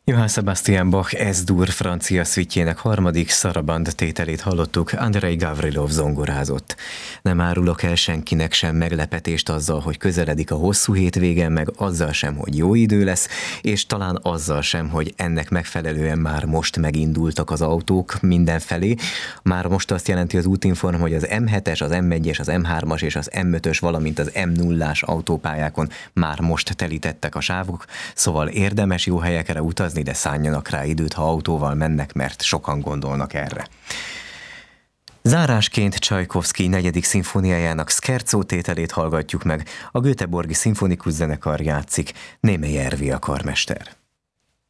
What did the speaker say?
Johann Sebastian Bach S-dur francia szvitjének harmadik szaraband tételét hallottuk, Andrei Gavrilov zongorázott. Nem árulok el senkinek sem meglepetést azzal, hogy közeledik a hosszú hétvége, meg azzal sem, hogy jó idő lesz, és talán azzal sem, hogy ennek megfelelően már most megindultak az autók mindenfelé. Már most azt jelenti az útinform, hogy az M7-es, az M1-es, az M3-as és az M5-ös, valamint az M0-ás autópályákon már most telítettek a sávok, szóval érdemes jó helyekre utazni, de szálljanak rá időt, ha autóval mennek, mert sokan gondolnak erre. Zárásként Csajkovszky 4. szimfóniájának Scherzo tételét hallgatjuk meg, a Göteborgi Szimfonikus Zenekar játszik, Némely Ervi a karmester.